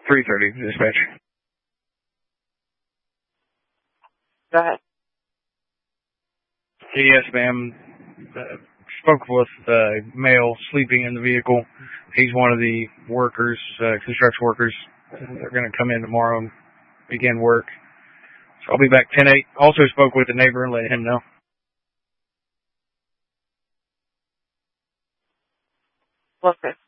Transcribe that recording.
3:30, dispatch. Go ahead. Yes, ma'am. Spoke with a male sleeping in the vehicle. He's one of the workers, construction workers. They're going to come in tomorrow and begin work. So I'll be back 10:08. Also spoke with the neighbor and let him know. Okay.